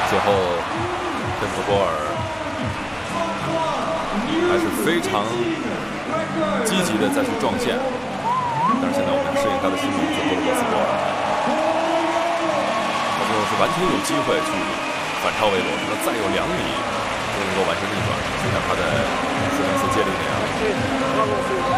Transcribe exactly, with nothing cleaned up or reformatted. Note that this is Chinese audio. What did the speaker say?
最后根特波尔还是非常积极的再去撞线，但是现在我们适应他的新名字波罗格斯波尔，他最后是完全有机会去反超维罗，他再有两米就能够完成逆转，就像他在斯坦斯接力那样。